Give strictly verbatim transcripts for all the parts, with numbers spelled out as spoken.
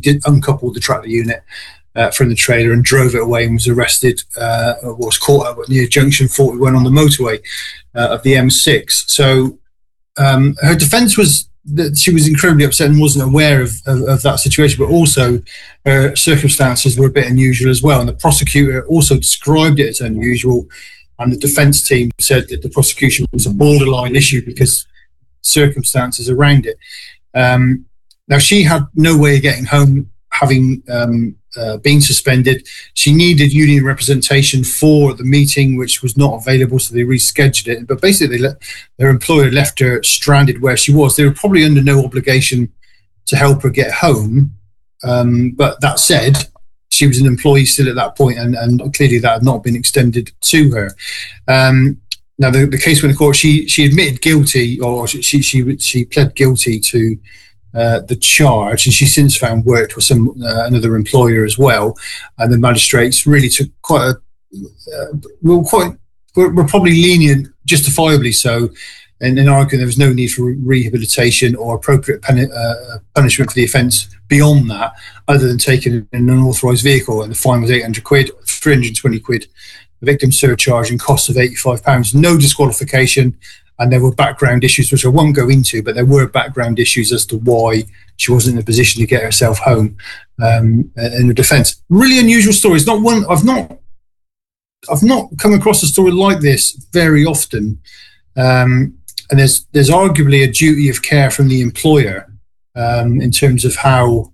did uncoupled the tractor unit uh, from the trailer and drove it away and was arrested, uh, was caught up near junction forty-one on the motorway uh, of the M six. So um, her defence was that she was incredibly upset and wasn't aware of, of, of that situation, but also her circumstances were a bit unusual as well. And the prosecutor also described it as unusual, and the defence team said that the prosecution was a borderline issue because circumstances around it. Um, now, she had no way of getting home, having um, uh, been suspended. She needed union representation for the meeting, which was not available, so they rescheduled it. But basically, they let, their employer left her stranded where she was. They were probably under no obligation to help her get home. Um, but that said, she was an employee still at that point, and, and clearly that had not been extended to her. Um, now, the, the case went to court. She she admitted guilty, or she she she pled guilty to uh, the charge, and she's since found worked with some uh, another employer as well. And the magistrates really took quite a uh, well, quite were, were probably lenient, justifiably so, and, and arguing there was no need for rehabilitation or appropriate pen, uh, punishment for the offence beyond that, other than taking an unauthorised vehicle, and the fine was eight hundred quid, three hundred twenty quid, the victim surcharge and costs of eighty-five pounds, no disqualification, and there were background issues, which I won't go into, but there were background issues as to why she wasn't in a position to get herself home um, in her defence. Really unusual story. It's not one, I've not, I've not come across a story like this very often. Um, and there's there's arguably a duty of care from the employer um, in terms of how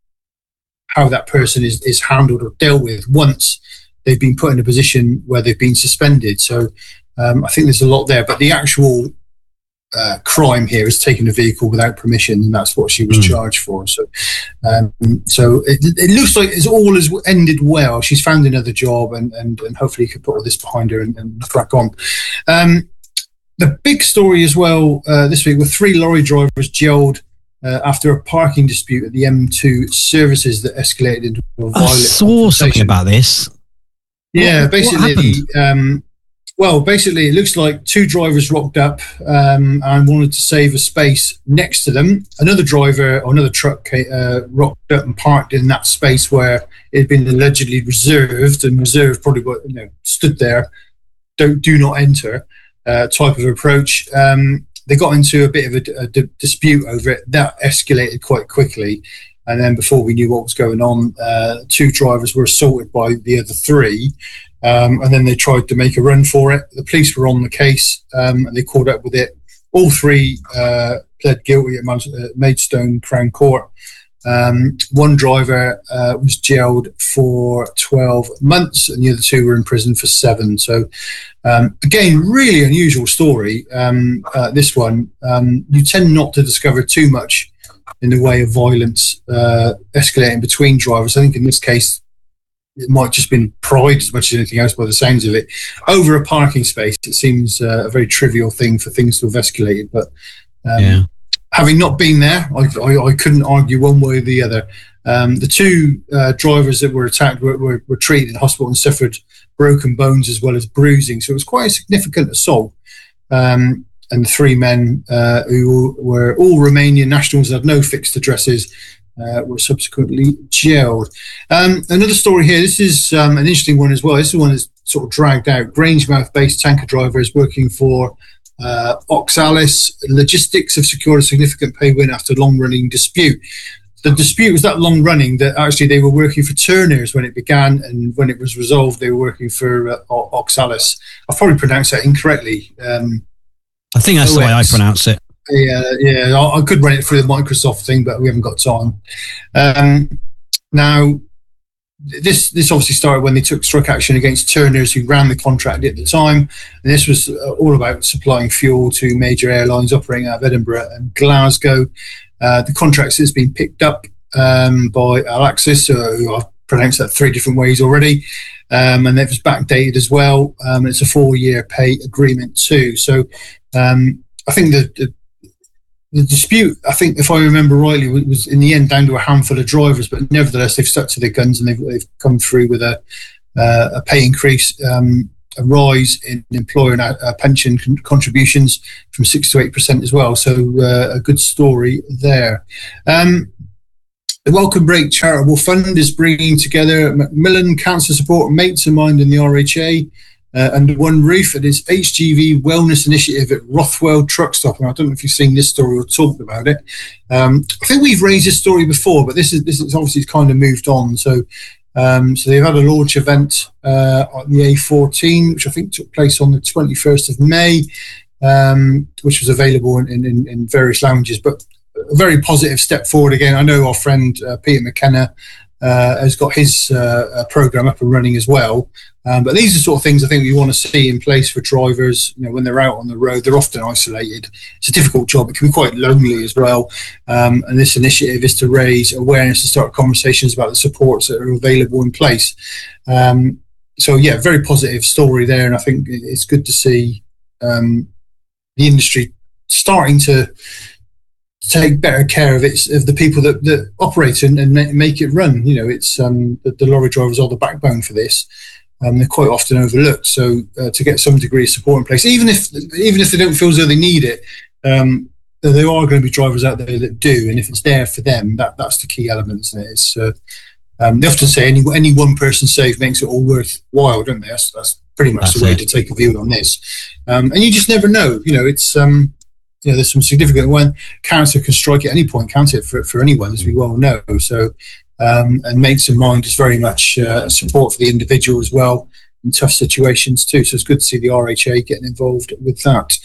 how that person is, is handled or dealt with once they've been put in a position where they've been suspended. So um, I think there's a lot there. But the actual uh, crime here is taking a vehicle without permission, and that's what she was mm. charged for. So um, so it, it looks like it's all has ended well. She's found another job, and, and, and hopefully can put all this behind her and, and crack on. Um, The big story as well uh, this week were three lorry drivers jailed uh, after a parking dispute at the M two services that escalated into a violent I saw something about this. Yeah, what, basically, what um, well, basically, it looks like two drivers rocked up um, and wanted to save a space next to them. Another driver or another truck uh, rocked up and parked in that space where it had been allegedly reserved, and reserved probably you know stood there, don't do not enter. Uh, type of approach. Um, they got into a bit of a, a d- dispute over it. That escalated quite quickly. And then before we knew what was going on, uh, two drivers were assaulted by the other three. Um, and then they tried to make a run for it. The police were on the case um, and they caught up with it. All three uh, pled guilty at Maidstone Crown Court. Um, one driver uh, was jailed for twelve months and the other two were in prison for seven. So um, again, really unusual story. Um, uh, this one, um, you tend not to discover too much in the way of violence uh, escalating between drivers. I think in this case, it might just been pride as much as anything else by the sounds of it. Over a parking space, it seems uh, a very trivial thing for things to have escalated, but um, yeah. Having not been there, I, I, I couldn't argue one way or the other. Um, the two uh, drivers that were attacked were, were, were treated in hospital and suffered broken bones as well as bruising. So it was quite a significant assault. Um, and the three men uh, who were all Romanian nationals, had no fixed addresses, uh, were subsequently jailed. Um, another story here, this is um, an interesting one as well. This is one that's sort of dragged out. Grangemouth-based tanker driver is working for Uh, Oxalis Logistics have secured a significant pay win after a long-running dispute. The dispute was that long-running that actually they were working for Turners when it began, and when it was resolved, they were working for uh, Oxalis. I've probably pronounced that incorrectly. Um, I think that's O X. The way I pronounce it. Yeah, yeah. I, I could run it through the Microsoft thing, but we haven't got time. Um, now, This this obviously started when they took struck action against Turners, who ran the contract at the time. And this was all about supplying fuel to major airlines operating out of Edinburgh and Glasgow. Uh, the contract has been picked up um, by Alaxis, uh, who I've pronounced that three different ways already. Um, and it was backdated as well. Um, it's a four-year pay agreement too. So um, I think the, the The dispute, I think, if I remember rightly, was in the end down to a handful of drivers, but nevertheless, they've stuck to their guns and they've, they've come through with a, uh, a pay increase, um, a rise in employer and uh, pension con- contributions from six to eight percent as well. So uh, a good story there. Um, The Welcome Break Charitable Fund is bringing together Macmillan Cancer Support, Mates of Mind and the R H A uh, under one roof at its H G V Wellness Initiative at Rothwell Truck Stop. And I don't know if you've seen this story or talked about it. Um, I think we've raised this story before, but this is this is obviously kind of moved on. So um, so they've had a launch event uh, on the A fourteen, which I think took place on the twenty-first of May, um, which was available in, in, in various lounges. But a very positive step forward again. I know our friend uh, Peter McKenna uh, has got his uh, program up and running as well. Um, but these are sort of things I think we want to see in place for drivers. You know, when they're out on the road, they're often isolated. It's a difficult job. It can be quite lonely as well. Um, and this initiative is to raise awareness and start conversations about the supports that are available in place. Um, so yeah, very positive story there. And I think it's good to see um, the industry starting to take better care of its of the people that, that operate and, and make it run. You know, it's um, the, the lorry drivers are the backbone for this. Um, they're quite often overlooked. So uh, to get some degree of support in place, even if even if they don't feel as though they need it, um, there are going to be drivers out there that do. And if it's there for them, that that's the key element, isn't it? It's, uh, um, they often say any any one person saved makes it all worthwhile, don't they? That's, that's pretty much that's the way it. to take a view on this. Um, and you just never know. You know, it's. Um, You know, there's some significant when cancer can strike at any point, can't it, for, for anyone, as we well know. So, um, and Mates of Mind is very much uh, support for the individual as well in tough situations too. So it's good to see the R H A getting involved with that.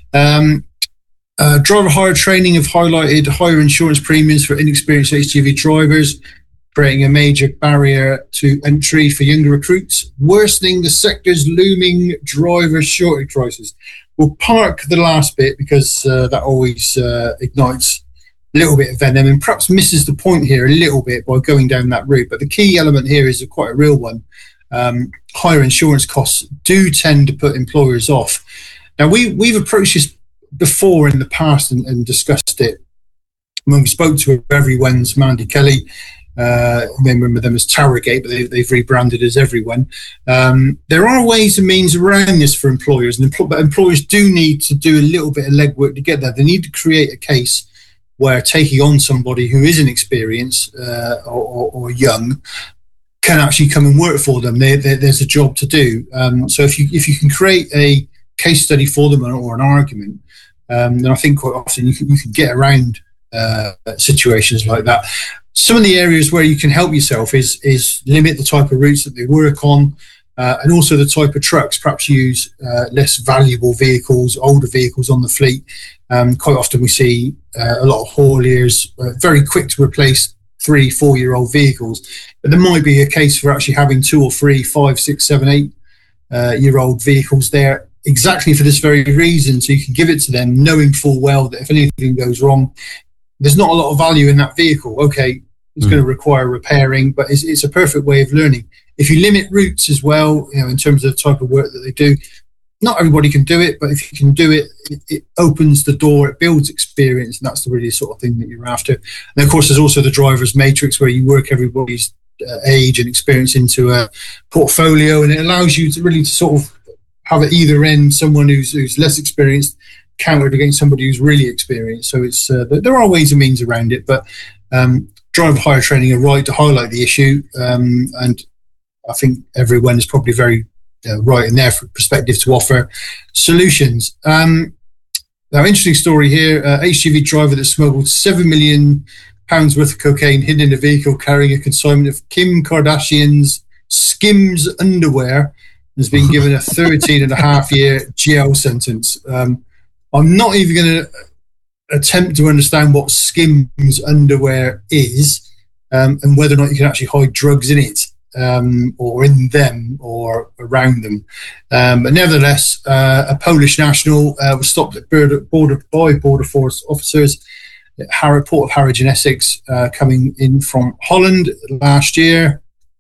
Um, uh, driver hire training have highlighted higher insurance premiums for inexperienced H G V drivers, creating a major barrier to entry for younger recruits, worsening the sector's looming driver shortage crisis. We'll park the last bit because uh, that always uh, ignites a little bit of venom and perhaps misses the point here a little bit by going down that route. But the key element here is a quite a real one. Um, higher insurance costs do tend to put employers off. Now, we, we've approached this before in the past and, and discussed it when we spoke to Everyone's Mandy Kelly. Uh, you may remember them as Towergate, but they, they've rebranded as Everyone. Um, there are ways and means around this for employers, and empl- but employers do need to do a little bit of legwork to get there. They need to create a case where taking on somebody who isn't experienced uh, or, or, or young can actually come and work for them. They, they, there's a job to do. Um, so if you if you can create a case study for them or, or an argument, um, then I think quite often you can you can get around uh, situations like that. Some of the areas where you can help yourself is is limit the type of routes that they work on, uh, and also the type of trucks. Perhaps use uh, less valuable vehicles, older vehicles on the fleet. Um, quite often we see uh, a lot of hauliers uh, very quick to replace three, four-year-old vehicles. But there might be a case for actually having two or three, five, six, seven, eight uh, year old vehicles there exactly for this very reason. So you can give it to them knowing full well that if anything goes wrong, there's not a lot of value in that vehicle. Okay, it's mm. going to require repairing, but it's, it's a perfect way of learning. If you limit routes as well, you know, in terms of the type of work that they do, not everybody can do it, but if you can do it, it, it opens the door, it builds experience, and that's the really sort of thing that you're after. And of course, there's also the driver's matrix where you work everybody's uh, age and experience into a portfolio, and it allows you to really sort of have at either end someone who's, who's less experienced countered against somebody who's really experienced. So it's uh, there are ways and means around it, but um, driver hire training are right to highlight the issue, um, and I think Everyone is probably very uh, right in their perspective to offer solutions. Um, now, interesting story here: uh, H G V driver that smuggled seven million pounds worth of cocaine hidden in a vehicle carrying a consignment of Kim Kardashian's Skims underwear has been given a thirteen and a half year jail sentence. Um, I'm not even going to attempt to understand what Skims underwear is um, and whether or not you can actually hide drugs in it um, or in them or around them. Um, but nevertheless, uh, a Polish national uh, was stopped at border, border by Border Force officers at Harrow, Port of Harwich in Essex, uh, coming in from Holland last year.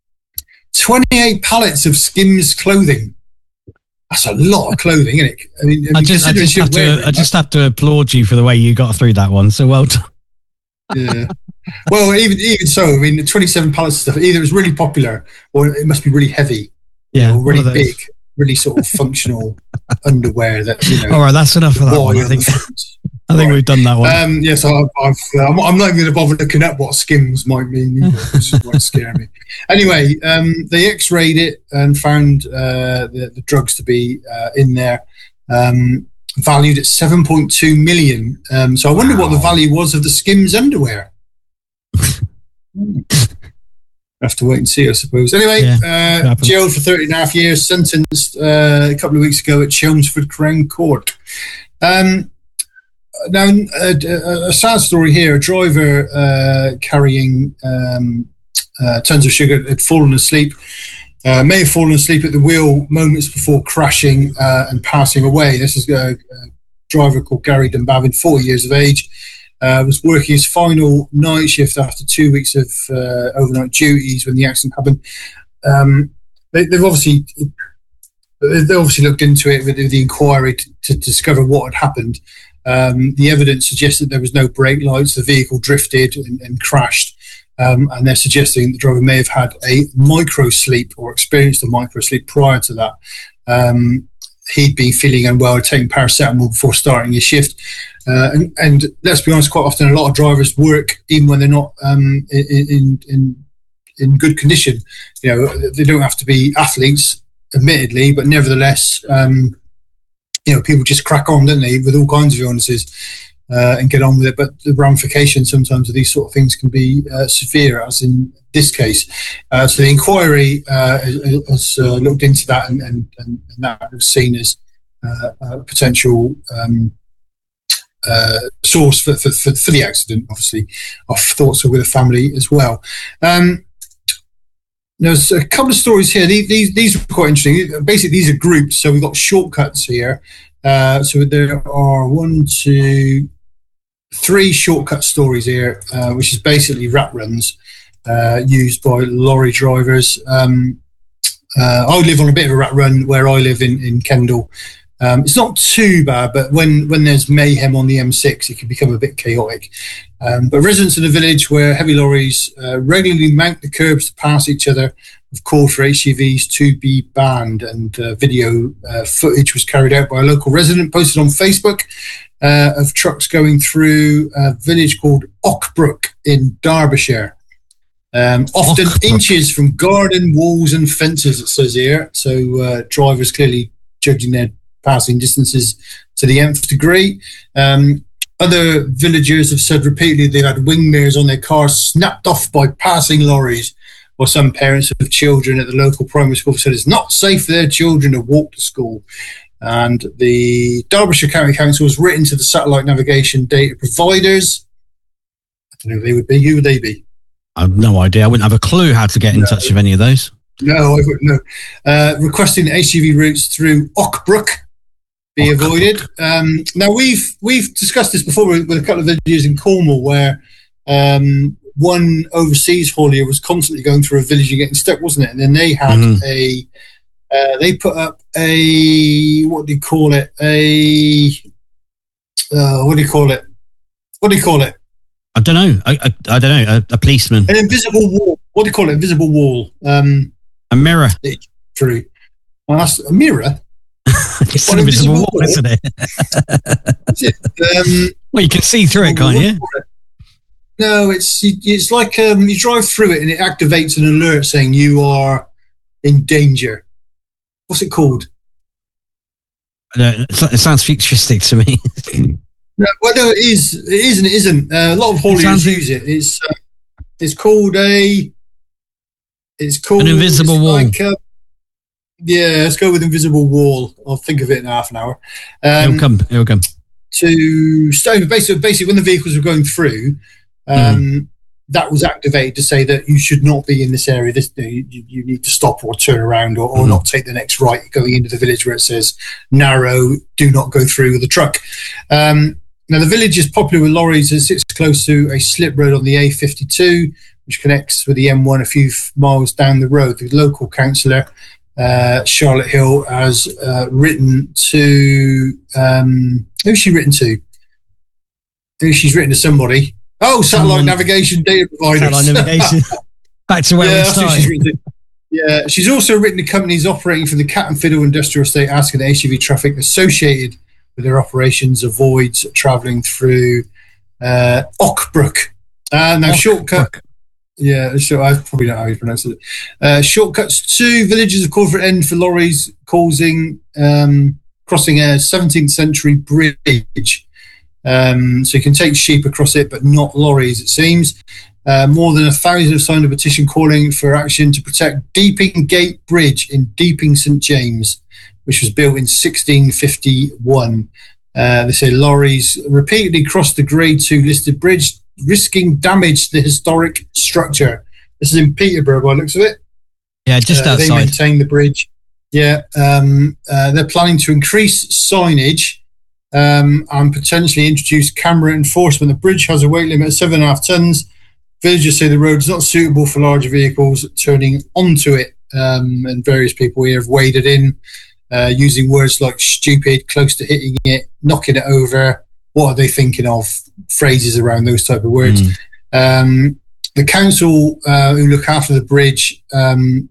twenty-eight pallets of Skims clothing. That's a lot of clothing, isn't it? I mean, I just, I just have to, it, I just have to applaud you for the way you got through that one. So well done. Yeah. Well, even even so, I mean, twenty-seven pallets of stuff. Either it's really popular, or it must be really heavy. Yeah, you know, really big, really sort of functional underwear. That you know. All right, that's enough for that one. I think. I think right. we've done that one. Um, yes, I've, I've, I'm, I'm not even going to bother looking at what skims might mean. It might scare me. Anyway, um, they x-rayed it and found uh, the, the drugs to be uh, in there, um, valued at seven point two million. Um, so I wonder wow. what the value was of the Skims underwear. Have to wait and see, I suppose. Anyway, yeah, uh, jailed for thirty and a half years, sentenced uh, a couple of weeks ago at Chelmsford Crown Court. Um, now, a, a sad story here. A driver uh, carrying um, uh, tons of sugar had fallen asleep, uh, may have fallen asleep at the wheel moments before crashing uh, and passing away. This is a, a driver called Gary Dunbavin, forty years of age. Uh, was working his final night shift after two weeks of uh, overnight duties when the accident happened. Um, they, they've obviously they obviously looked into it with the inquiry to, to discover what had happened. Um, the evidence suggests that there was no brake lights. The vehicle drifted and, and crashed, um, and they're suggesting the driver may have had a micro sleep or experienced a micro sleep prior to that. Um, he'd been feeling unwell, taking paracetamol before starting his shift. Uh, and, and let's be honest, quite often a lot of drivers work even when they're not um, in, in in good condition. You know, they don't have to be athletes, admittedly, but nevertheless, um, you know, people just crack on, don't they, with all kinds of illnesses uh, and get on with it. But the ramifications sometimes of these sort of things can be uh, severe, as in this case. Uh, so the inquiry uh, has uh, looked into that, and, and, and that was seen as uh, a potential Um, Uh, source for, for, for, for the accident. Obviously, our thoughts are with the family as well. Um, there's a couple of stories here. These, these, these are quite interesting. Basically, these are groups, so we've got shortcuts here. Uh, so there are one, two, three shortcut stories here, uh, which is basically rat runs uh, used by lorry drivers. Um, uh, I live on a bit of a rat run where I live in, in Kendal. Um, it's not too bad, but when, when there's mayhem on the M six, it can become a bit chaotic. Um, but residents in the village where heavy lorries uh, regularly mount the curbs to pass each other have called for H G Vs to be banned, and uh, video uh, footage was carried out by a local resident posted on Facebook uh, of trucks going through a village called Ockbrook in Derbyshire. Um, often Ockbrook. Inches from garden walls and fences, it says here. So uh, drivers clearly judging their passing distances to the nth degree. Um, other villagers have said repeatedly they've had wing mirrors on their cars snapped off by passing lorries, or some parents of children at the local primary school said it's not safe for their children to walk to school. And the Derbyshire County Council has written to the satellite navigation data providers. I don't know who they would be. Who would they be? I have no idea. I wouldn't have a clue how to get in no. touch with any of those. No, I wouldn't know. Uh, requesting H G V routes through Ockbrook be avoided. Um, now we've we've discussed this before with, with a couple of videos in Cornwall where um, one overseas haulier was constantly going through a village and getting stuck, wasn't it? And then they had mm-hmm. a uh, they put up a what do you call it? A uh, what do you call it? What do you call it? I don't know. I I, I don't know. A, a policeman. An invisible wall. What do you call it? Invisible wall. Um, a mirror. True. Well, that's a mirror. It's an invisible wall, wall, isn't it? it um, well, you can see through it, can't you? No, it's it's like um, you drive through it and it activates an alert saying you are in danger. What's it called? I don't, it sounds futuristic to me. no, well, no, it is. It is and it isn't. Uh, a lot of hauliers use it. It's uh, it's called a. It's called an invisible wall. Like, uh, yeah, let's go with invisible wall. I'll think of it in half an hour. Um, it'll come. It'll come. To stone, basically, basically, when the vehicles were going through, um, mm. that was activated to say that you should not be in this area. This you, you need to stop or turn around or, or mm. not take the next right going into the village where it says narrow. Do not go through with the truck. Um, now the village is popular with lorries as it sits close to a slip road on the A fifty-two, which connects with the M one a few miles down the road. The local councillor. Uh, Charlotte Hill has uh, written to um, who's she written to? Who she's written to somebody? Oh, satellite um, navigation data providers. Satellite navigation. Back to where yeah, we started. She's written to. Yeah, she's also written to companies operating for the Cat and Fiddle industrial estate asking the H G V traffic associated with their operations avoids travelling through uh, Ockbrook. Uh, now, Ockbrook. shortcut. Yeah, sure. I probably don't know how you pronounce it. Uh, shortcuts to villages have called for an end for lorries causing um, crossing a seventeenth century bridge. Um, so you can take sheep across it, but not lorries, it seems. Uh, more than a thousand have signed a petition calling for action to protect Deeping Gate Bridge in Deeping St James, which was built in sixteen fifty-one. Uh, they say lorries repeatedly crossed the Grade two listed bridge, risking damage to the historic structure. This is in Peterborough by the looks of it. Yeah, just uh, outside. They maintain the bridge. Yeah, um, uh, they're planning to increase signage um, and potentially introduce camera enforcement. The bridge has a weight limit of seven and a half tonnes. Villagers say the road is not suitable for larger vehicles turning onto it, um, and various people here have waded in uh, using words like stupid, close to hitting it, knocking it over. What are they thinking of? Phrases around those type of words. Mm. Um, the council uh, who look after the bridge um,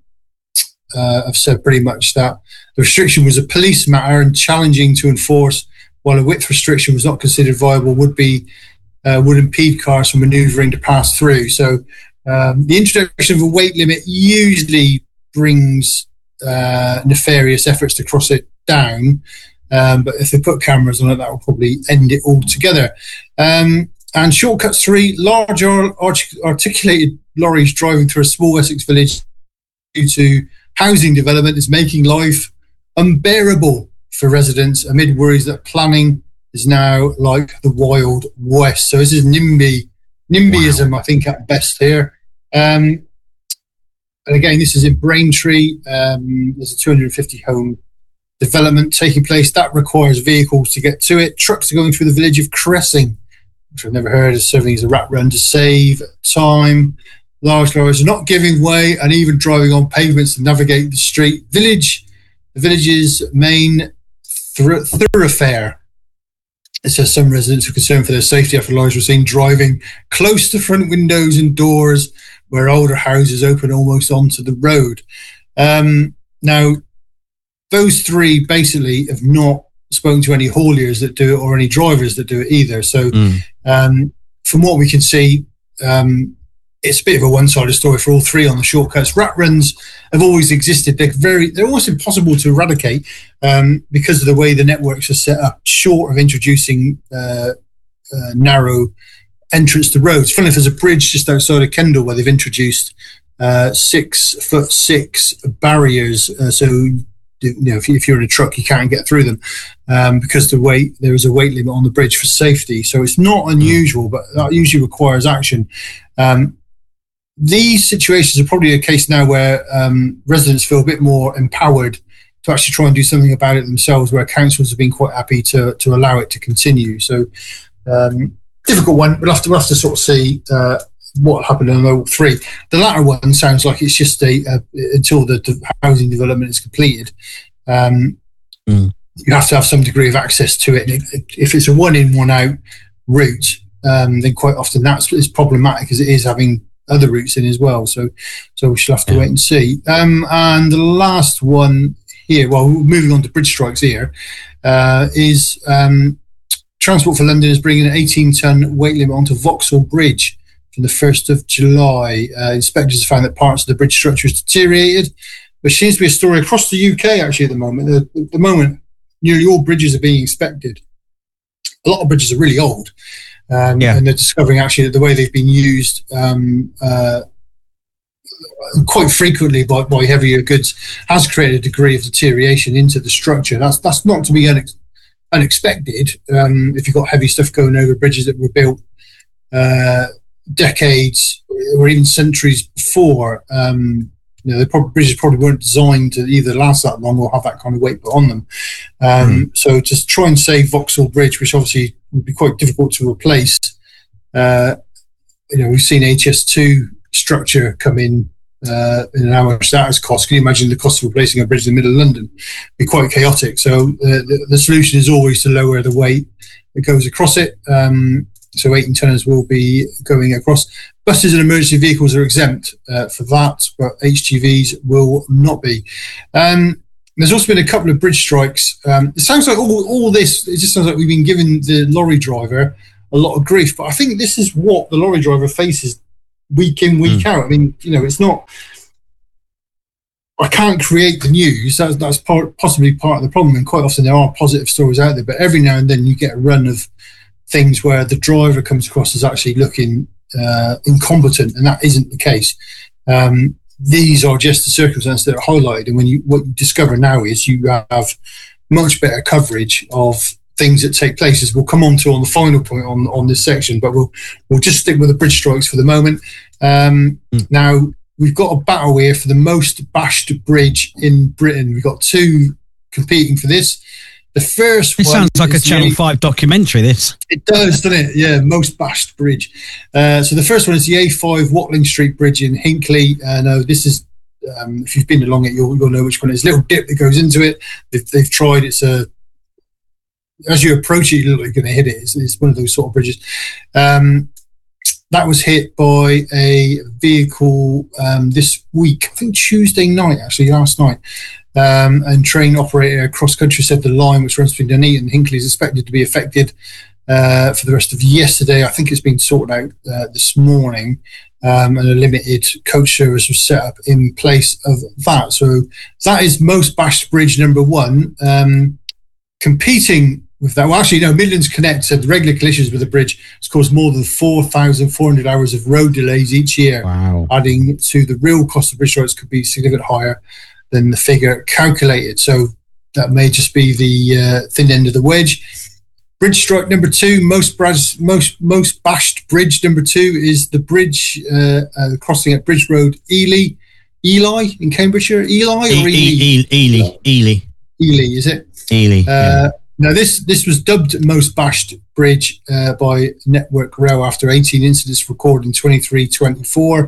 uh, have said pretty much that the restriction was a police matter and challenging to enforce, while a width restriction was not considered viable, would be Uh, would impede cars from manoeuvring to pass through. So um, the introduction of a weight limit usually brings uh, nefarious efforts to cross it down. Um, but if they put cameras on it, that will probably end it altogether. Um, and shortcuts three, large arch- articulated lorries driving through a small Essex village due to housing development is making life unbearable for residents amid worries that planning is now like the Wild West. So this is NIMBY, NIMBYism, wow. I think, at best here. Um, and again, this is in Braintree. Um, there's a two hundred fifty home development taking place. That requires vehicles to get to it. Trucks are going through the village of Cressing, which I've never heard of, serving as a rat run to save time. Large lorries are not giving way and even driving on pavements to navigate the street. Village, the village's main thro- thoroughfare. It says some residents are concerned for their safety after lorries were seen driving close to front windows and doors where older houses open almost onto the road. Um, now, those three basically have not spoken to any hauliers that do it or any drivers that do it either. So mm. um, from what we can see, um, it's a bit of a one-sided story for all three on the shortcuts. Rat runs have always existed. They're very, they're almost impossible to eradicate um, because of the way the networks are set up, short of introducing uh, uh, narrow entrance to roads. Funny enough, there's a bridge just outside of Kendal where they've introduced uh, six foot six barriers. Uh, so, you know, if, you, if you're in a truck, you can't get through them um, because the weight, there is a weight limit on the bridge for safety. So it's not unusual, but that usually requires action. Um, These situations are probably a case now where um, residents feel a bit more empowered to actually try and do something about it themselves, where councils have been quite happy to to allow it to continue. So, um, difficult one. We'll have to, we'll have to sort of see uh, what happened in all three. The latter one sounds like it's just a, a until the, the housing development is completed. Um, mm. You have to have some degree of access to it. If it's a one in, one out route, um, then quite often that's as problematic as it is having other routes in as well. So so we shall have to yeah. wait and see. Um, and the last one here, well, moving on to bridge strikes here, uh, is um, Transport for London is bringing an eighteen tonne weight limit onto Vauxhall Bridge from the first of July. Uh, inspectors have found that parts of the bridge structure has deteriorated, but seems to be a story across the U K actually at the moment. At the moment, nearly all bridges are being inspected. A lot of bridges are really old. Um, yeah. And they're discovering actually that the way they've been used um, uh, quite frequently by, by heavier goods has created a degree of deterioration into the structure. That's that's not to be unex- unexpected um, if you've got heavy stuff going over bridges that were built uh, decades or even centuries before. Um, you know, the probably, bridges probably weren't designed to either last that long or have that kind of weight put on them. Um, mm. So to try and save Vauxhall Bridge, which obviously would be quite difficult to replace, uh, you know, we've seen H S two structure come in uh, and how much that has cost. Can you imagine the cost of replacing a bridge in the middle of London? It'd be quite chaotic. So uh, the, the solution is always to lower the weight that goes across it. Um, so eighteen tonners will be going across. Buses and emergency vehicles are exempt uh, for that, but H G Vs will not be. Um, there's also been a couple of bridge strikes. Um, it sounds like all, all this, it just sounds like we've been giving the lorry driver a lot of grief, but I think this is what the lorry driver faces week in, week mm. out. I mean, you know, it's not, I can't create the news. That's, that's part, possibly part of the problem. And quite often there are positive stories out there, but every now and then you get a run of things where the driver comes across as actually looking uh, incompetent, and that isn't the case. Um, these are just the circumstances that are highlighted. And when you, what you discover now is you have much better coverage of things that take place, as we'll come on to on the final point on, on this section, but we'll, we'll just stick with the bridge strikes for the moment. Um, mm. Now, we've got a battle here for the most bashed bridge in Britain. We've got two competing for this. The first it one sounds like a Channel the, five documentary, this. It does, doesn't it? Yeah, most bashed bridge. Uh, so the first one is the A five Watling Street Bridge in Hinckley. Uh, no, this is, um, if you've been along it, you'll, you'll know which one it is. Little dip that goes into it. They've, they've tried. It's a, as you approach it, you look like you're going to hit it. It's, it's one of those sort of bridges. Um, that was hit by a vehicle um, this week, I think Tuesday night, actually, last night. Um, and train operator across country said the line, which runs between Nuneaton and Hinckley, is expected to be affected uh, for the rest of yesterday. I think it's been sorted out uh, this morning, um, and a limited coach service was set up in place of that. So that is most bashed bridge number one. Um, competing with that, well, actually, no, Midlands Connect said the regular collisions with the bridge has caused more than four thousand four hundred hours of road delays each year. Wow. Adding to the real cost of bridge strikes could be significantly higher than the figure calculated. So that may just be the uh, thin end of the wedge. Bridge strike number two, most bras- most most bashed bridge number two is the bridge uh, uh, crossing at Bridge Road, Ely, Ely in Cambridgeshire. Eli or Ely? Ely, Ely, Ely, is it? Ely. Uh, yeah. Now this this was dubbed most bashed bridge uh, by Network Rail after eighteen incidents recorded in twenty-three twenty-four.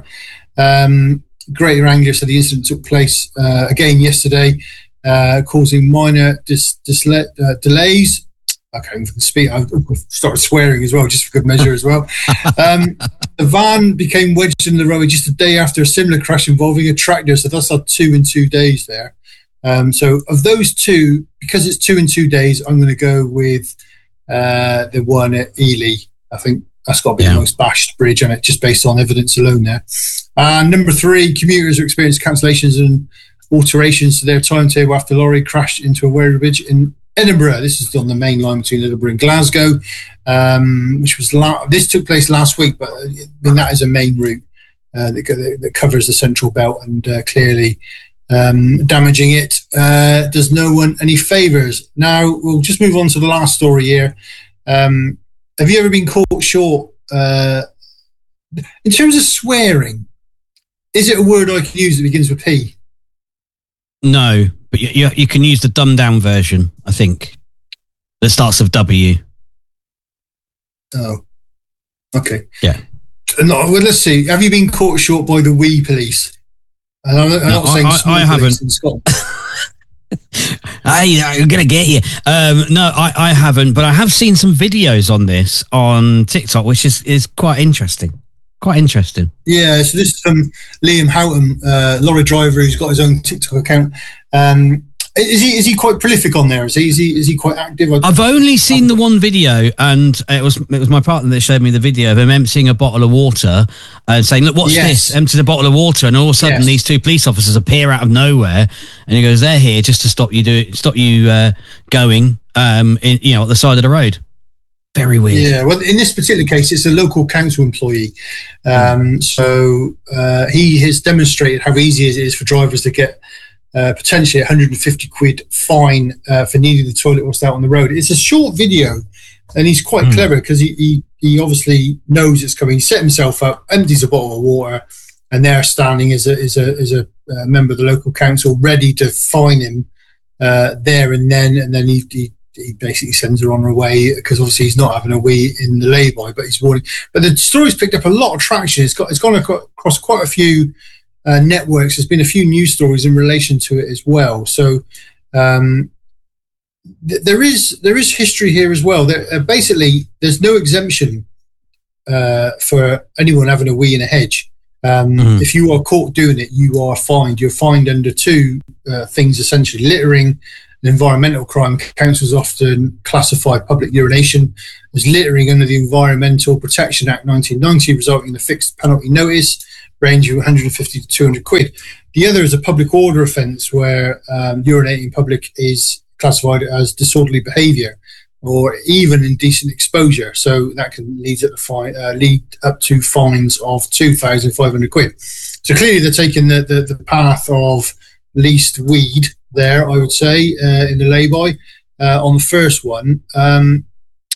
Um, Greater Anglia said the incident took place uh, again yesterday, uh, causing minor dis- dis- uh, delays. I can't even speak. I started swearing as well, just for good measure as well. Um, the van became wedged in the road just a day after a similar crash involving a tractor. So that's our two in two days there. Um, so of those two, because it's two in two days, I'm going to go with uh, the one at Ely. I think that's got to be yeah. the most bashed bridge on it, just based on evidence alone there. And uh, number three, commuters are experiencing cancellations and alterations to their timetable after lorry crashed into a Wherry Bridge in Edinburgh. This is on the main line between Edinburgh and Glasgow, um, which was la- this took place last week, but I mean, that is a main route uh, that, that covers the central belt, and uh, clearly um, damaging it uh, does no one any favours. Now we'll just move on to the last story here. Um, have you ever been caught short uh, in terms of swearing? Is it a word I can use that begins with P? No, but you, you, you can use the dumbed down version, I think, that starts with W. Oh, okay. Yeah. No, well, let's see. Have you been caught short by the wee police? And I'm, I'm no, not saying I, I, I haven't. In Scotland. I, I'm going to get you. Um, no, I, I haven't, but I have seen some videos on this on TikTok, which is, is quite interesting. Quite interesting. Yeah, so this is from Liam Houghton, uh, lorry driver who's got his own TikTok account. Um, is he is he quite prolific on there? Is he is he, is he quite active? I've only seen the one video, and it was it was my partner that showed me the video of him emptying a bottle of water and saying, "Look, what's yes. this?" Empties a bottle of water, and all of a sudden yes. these two police officers appear out of nowhere, and he goes, "They're here just to stop you do stop you uh, going, um, in, you know, at the side of the road." Very weird. Yeah, well, in this particular case, it's a local council employee. Um, so uh, he has demonstrated how easy it is for drivers to get uh, potentially one hundred fifty quid fine uh, for needing the toilet whilst out on the road. It's a short video, and he's quite mm. clever because he, he he obviously knows it's coming. He set himself up, empties a bottle of water, and they're standing as a as a as a uh, member of the local council, ready to fine him uh, there and then. And then he. he he basically sends her on her way because obviously he's not having a wee in the lay-by, but he's warning. But the story's picked up a lot of traction. It's got it's gone across quite a few uh, networks. There's been a few news stories in relation to it as well. So um, th- there is there is history here as well. There, uh, basically, there's no exemption uh, for anyone having a wee in a hedge. Um, mm-hmm. If you are caught doing it, you are fined. You're fined under two uh, things, essentially. Littering, an environmental crime. Councils often classify public urination as littering under the Environmental Protection Act nineteen ninety, resulting in a fixed penalty notice ranging from one hundred fifty to two hundred quid. The other is a public order offence where um, urinating in public is classified as disorderly behaviour or even indecent exposure. So that can lead, at the fine, uh, lead up to fines of two thousand five hundred quid. So clearly they're taking the, the, the path of least weed there, I would say, uh, in the lay-by uh, on the first one. Um,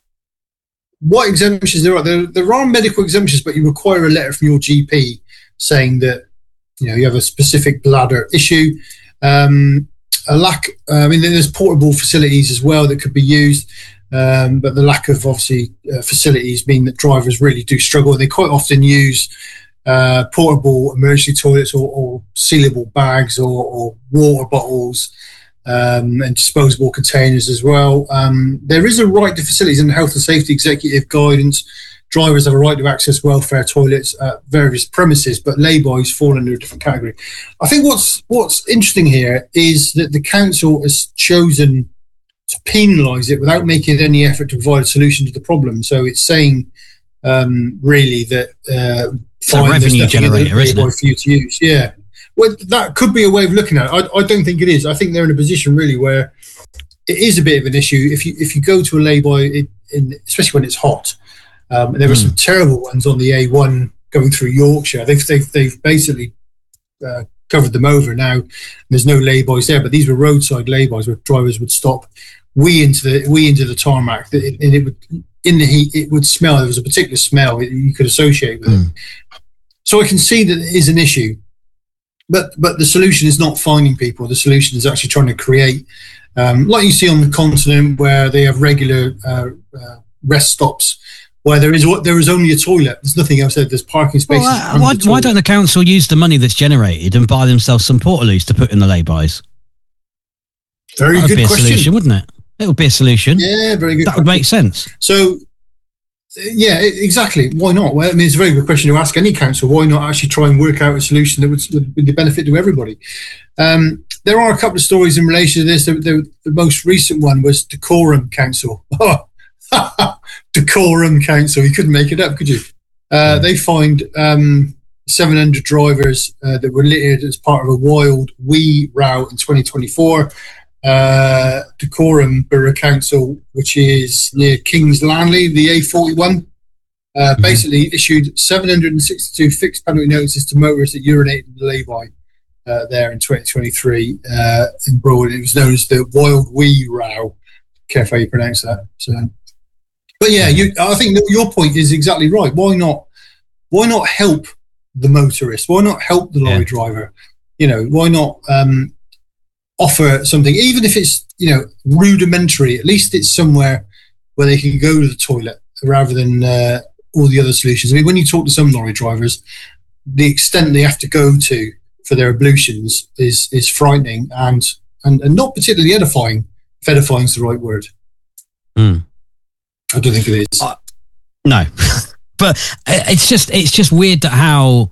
what exemptions there are? There, there are medical exemptions, but you require a letter from your G P saying that you know you have a specific bladder issue. Um, a lack, uh, I mean, there's portable facilities as well that could be used. Um, but the lack of obviously uh, facilities mean that drivers really do struggle. They quite often use uh, portable emergency toilets or, or sealable bags or, or water bottles um, and disposable containers as well. Um, there is a right to facilities in the Health and Safety Executive Guidance. Drivers have a right to access welfare toilets at various premises, but lay-bys fall under a different category. I think what's what's interesting here is that the council has chosen to penalise it without making any effort to provide a solution to the problem. So it's saying um, really that uh, it's a revenue generator, isn't it? For you to use, yeah. Well, that could be a way of looking at it. I, I don't think it is. I think they're in a position really where it is a bit of an issue. If you if you go to a lay-by, it, in, especially when it's hot, um, there were mm. some terrible ones on the A one going through Yorkshire. They've they've, they've basically uh, covered them over now. There's no lay-bys there, but these were roadside lay-bys where drivers would stop. We into the we into the tarmac, and it would in the heat. It would smell. There was a particular smell you could associate with mm. it. So I can see that it is an issue, but but the solution is not finding people. The solution is actually trying to create, um, like you see on the continent, where they have regular uh, uh, rest stops, where there is what there is only a toilet. There's nothing else there. There's parking spaces. Well, uh, why, why don't the council use the money that's generated and buy themselves some portaloos to put in the lay-bys? Very that would good be a question, solution, wouldn't it? It would be a solution. Yeah, very good. That would make sense. So, yeah, exactly. Why not? Well, I mean, it's a very good question to ask any council. Why not actually try and work out a solution that would, would be the benefit to everybody? Um, there are a couple of stories in relation to this. The, the, the most recent one was Dacorum Council. Dacorum Council. You couldn't make it up, could you? Uh, yeah. They fined um, seven hundred drivers uh, that were littered as part of a wild wee row in twenty twenty-four. Uh, Dacorum Borough Council, which is near King's Langley, the A forty-one, uh, mm-hmm. basically issued seven hundred sixty-two fixed penalty notices to motorists that urinated in the lay-by uh, there in twenty twenty-three uh, in Broad. It was known as the Wild Wee Row. Careful how you pronounce that. So, but yeah, you, I think that your point is exactly right. Why not? Why not help the motorist? Why not help the lorry yeah. driver? You know, why not? Um, offer something, even if it's, you know, rudimentary, at least it's somewhere where they can go to the toilet rather than uh, all the other solutions. I mean, when you talk to some lorry drivers, the extent they have to go to for their ablutions is is frightening and, and, and not particularly edifying, if edifying is the right word. Mm. I don't think it is. Uh, no. But it's just it's just weird that how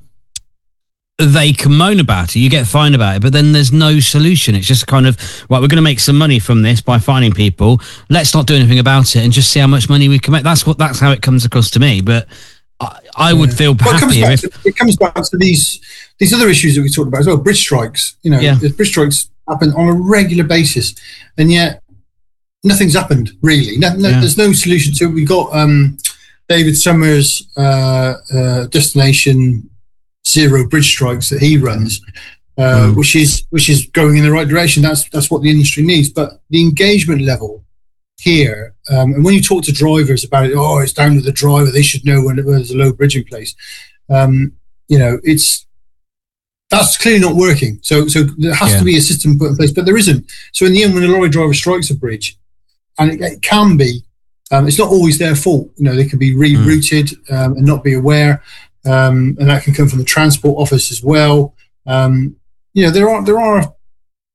they can moan about it, you get fined about it, but then there's no solution. It's just kind of, right, we're going to make some money from this by fining people. Let's not do anything about it and just see how much money we can make. That's what that's how it comes across to me. But I, I would yeah. feel well, happier it if to, it comes back to these these other issues that we talked about as well. Bridge strikes, you know, yeah. bridge strikes happen on a regular basis, and yet nothing's happened really. No, no, yeah. There's no solution to it. We got um, David Summers' uh, uh, destination. Zero bridge strikes that he runs, uh, mm. which is which is going in the right direction. That's that's what the industry needs. But the engagement level here, um, and when you talk to drivers about it, oh, it's down to the driver. They should know when there's a low bridge in place. Um, you know, it's that's clearly not working. So so there has yeah. to be a system put in place, but there isn't. So in the end, when a lorry driver strikes a bridge, and it, it can be, um, it's not always their fault. You know, they can be rerouted mm. um, and not be aware. Um, and that can come from the transport office as well. Um, you know, there are there are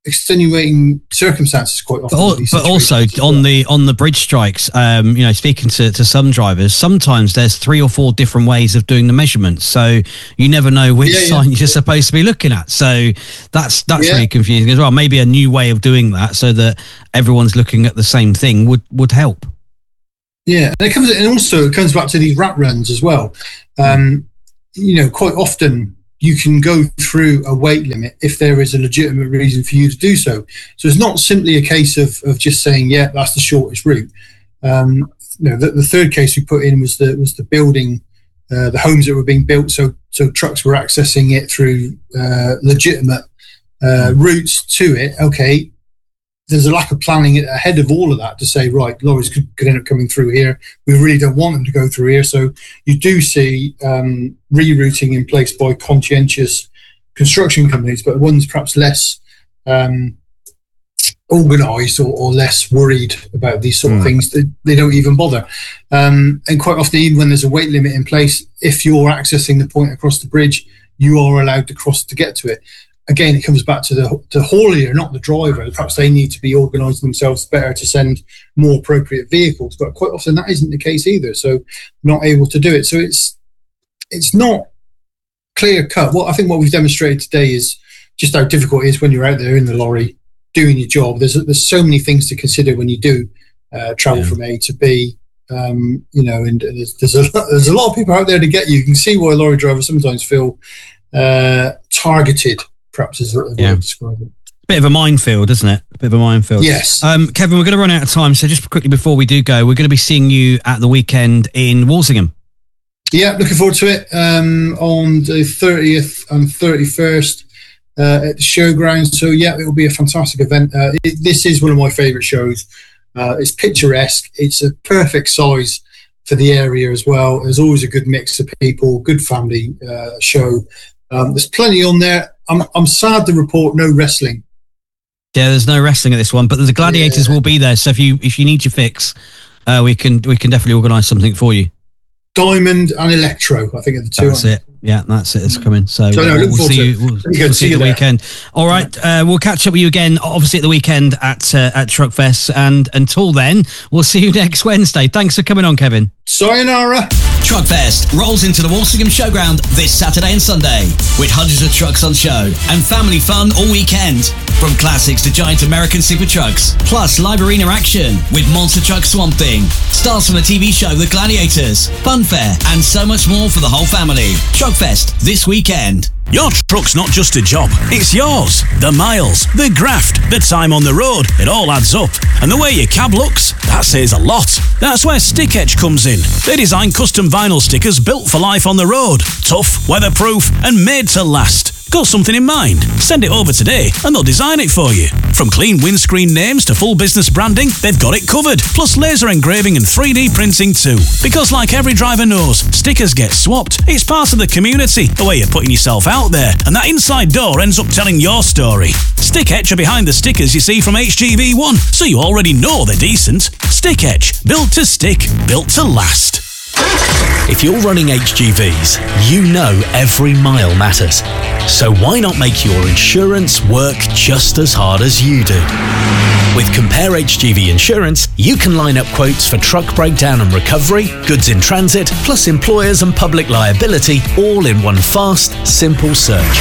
extenuating circumstances quite often. But, but also on the on the bridge strikes, um, you know, speaking to, to some drivers, sometimes there's three or four different ways of doing the measurements, so you never know which yeah, yeah. sign you're supposed to be looking at. So that's that's yeah. really confusing as well. Maybe a new way of doing that so that everyone's looking at the same thing would would help. Yeah, and it comes and also it comes back to these rat runs as well. Um, you know, quite often you can go through a weight limit if there is a legitimate reason for you to do so. So it's not simply a case of, of just saying, yeah, that's the shortest route. Um, you know, the, the third case we put in was the was the building, uh, the homes that were being built. So so trucks were accessing it through uh, legitimate uh, routes to it. Okay, there's a lack of planning ahead of all of that to say, right, lorries could, could end up coming through here. We really don't want them to go through here. So you do see um, rerouting in place by conscientious construction companies, but ones perhaps less um, organised or, or less worried about these sort mm. of things. They, they don't even bother. Um, and quite often, even when there's a weight limit in place, if you're accessing the point across the bridge, you are allowed to cross to get to it. Again, it comes back to the to haulier, not the driver. Perhaps they need to be organising themselves better to send more appropriate vehicles, but quite often that isn't the case either. So, not able to do it. So it's it's not clear cut. What I think what we've demonstrated today is just how difficult it is when you're out there in the lorry doing your job. There's there's so many things to consider when you do uh, travel yeah. from A to B. Um, you know, and there's there's a there's a lot of people out there to get you. You can see why lorry drivers sometimes feel uh, targeted. Perhaps is what yeah. I would describe it. Bit of a minefield, isn't it? A bit of a minefield. Yes. Um, Kevin, we're going to run out of time, so just quickly before we do go, we're going to be seeing you at the weekend in Walsingham. Yeah, looking forward to it. Um, on the thirtieth and thirty-first uh, at the showgrounds. So yeah, it will be a fantastic event. Uh, it, this is one of my favourite shows. Uh, it's picturesque. It's a perfect size for the area as well. There's always a good mix of people, good family uh, show. Um, there's plenty on there. I'm I'm sad to report no wrestling. Yeah, there's no wrestling at this one, but the gladiators yeah. will be there. So if you if you need your fix, uh, we can we can definitely organise something for you. Diamond and Electro, I think, are the two. That's it. Yeah, that's it. It's coming. So, so no, uh, we'll see you. We'll, we'll see you at the weekend. All right, uh, we'll catch up with you again, obviously at the weekend at uh, at Truckfest. And until then, we'll see you next Wednesday. Thanks for coming on, Kevin. Sayonara. Truckfest rolls into the Walsingham Showground this Saturday and Sunday with hundreds of trucks on show and family fun all weekend. From classics to giant American super trucks, plus live arena action with Monster Truck Swamp Thing, stars from the T V show The Gladiators, fun fair, and so much more for the whole family. Truckfest this weekend. Your truck's not just a job, it's yours. The miles, the graft, the time on the road, it all adds up. And the way your cab looks, that says a lot. That's where Stick Etch comes in. They design custom vinyl stickers built for life on the road. Tough, weatherproof, and made to last. Got something in mind? Send it over today and they'll design it for you. From clean windscreen names to full business branding, they've got it covered. Plus laser engraving and three D printing too. Because like every driver knows, stickers get swapped. It's part of the community, the way you're putting yourself out there. And that inside door ends up telling your story. Stick Etch are behind the stickers you see from H G V one, so you already know they're decent. Stick Etch, built to stick, built to last. If you're running H G Vs, you know every mile matters. So why not make your insurance work just as hard as you do? With Compare H G V Insurance, you can line up quotes for truck breakdown and recovery, goods in transit, plus employers and public liability, all in one fast, simple search.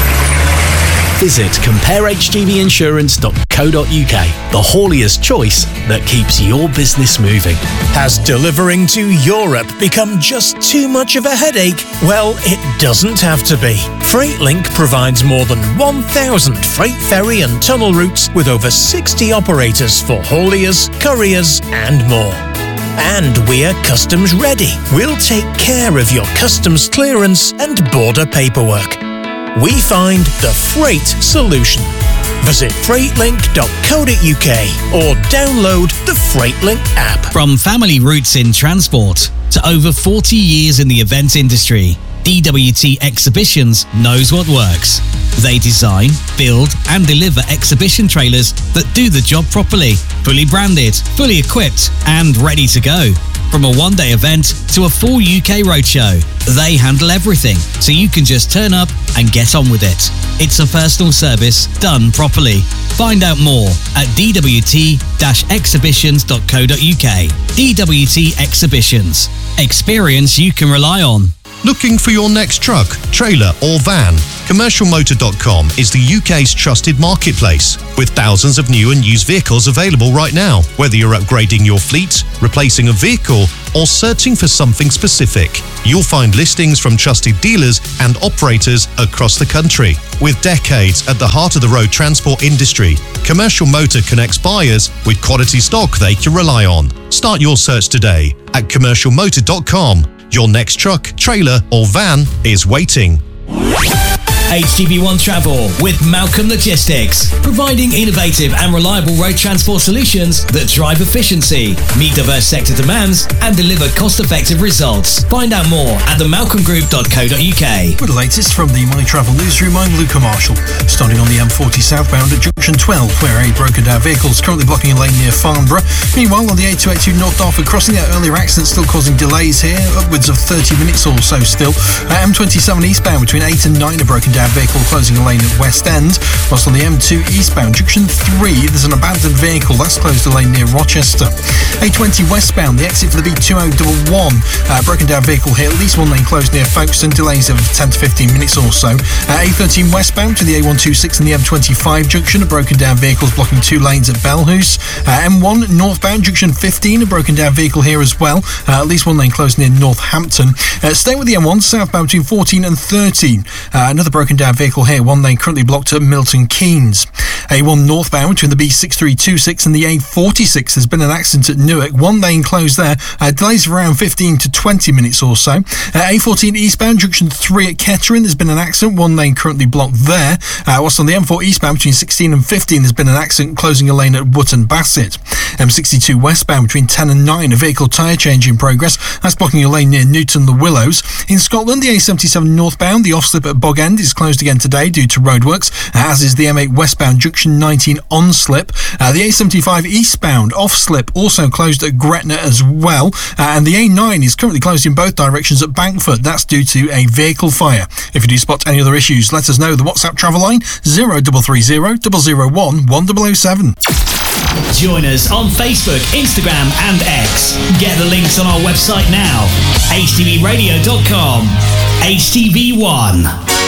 Visit compare h g v insurance dot co dot u k, the haulier's choice that keeps your business moving. Has delivering to Europe become just too much of a headache? Well, it doesn't have to be. FreightLink provides more than one thousand freight ferry and tunnel routes with over sixty operators for hauliers, couriers, and more. And we're customs ready. We'll take care of your customs clearance and border paperwork. We find the freight solution. Visit freightlink dot co dot u k or download the FreightLink app. From family roots in transport to over forty years in the event industry, D W T Exhibitions knows what works. They design, build and deliver exhibition trailers that do the job properly, fully branded, fully equipped and ready to go. From a one-day event to a full U K roadshow, they handle everything, so you can just turn up and get on with it. It's a personal service done properly. Find out more at d w t dash exhibitions dot co dot u k. D W T Exhibitions. Experience you can rely on. Looking for your next truck, trailer or van? commercial motor dot com is the U K's trusted marketplace with thousands of new and used vehicles available right now. Whether you're upgrading your fleet, replacing a vehicle or searching for something specific, you'll find listings from trusted dealers and operators across the country. With decades at the heart of the road transport industry, Commercial Motor connects buyers with quality stock they can rely on. Start your search today at commercial motor dot com. Your next truck, trailer or van is waiting. H G V one Travel with Malcolm Logistics, providing innovative and reliable road transport solutions that drive efficiency, meet diverse sector demands and deliver cost-effective results. Find out more at the malcolm group dot co dot u k. With the latest from the My Travel Newsroom, I'm Luca Marshall. Starting on the M forty southbound at junction twelve, where a broken down vehicle is currently blocking a lane near Farnborough. Meanwhile, on the A two eighty-two North Dartford crossing, that earlier accident still causing delays here, upwards of thirty minutes or so still. Uh, M twenty-seven eastbound between eight and nine, a broken down vehicle closing a lane at West End. Whilst on the M two eastbound, junction three, there's an abandoned vehicle that's closed a lane near Rochester. A twenty westbound, the exit for the B two oh one one, uh, broken down vehicle here, at least one lane closed near Folkestone, delays of ten to fifteen minutes or so. Uh, A thirteen westbound to the A one twenty-six and the M twenty-five junction, a broken down vehicle is blocking two lanes at Belhouse. Uh, M one northbound, junction fifteen, a broken down vehicle here as well, uh, at least one lane closed near Northampton. Uh, staying with the M one southbound between fourteen and thirteen, uh, another broken down vehicle here, one lane currently blocked at Milton Keynes. A one northbound between the B six three two six and the A forty-six, there's been an accident at Newark, one lane closed there, uh, delays of around fifteen to twenty minutes or so. Uh, A fourteen eastbound, junction three at Kettering, there's been an accident, one lane currently blocked there. Uh, whilst on the M four eastbound between sixteen and fifteen, there's been an accident closing a lane at Wootton Bassett. M sixty-two westbound between ten and nine, a vehicle tyre change in progress, that's blocking a lane near Newton the Willows. In Scotland, the A seventy-seven northbound, the off-slip at Bog End is closed again today due to roadworks, as is the M eight westbound junction nineteen on slip. Uh, the A seventy-five eastbound off slip also closed at Gretna as well, uh, and the A nine is currently closed in both directions at Bankford. That's due to a vehicle fire. If you do spot any other issues, let us know. The WhatsApp travel line zero three three zero, zero zero one, one zero zero seven. Join us on Facebook, Instagram and X. Get the links on our website now, h t v radio dot com. H T V one.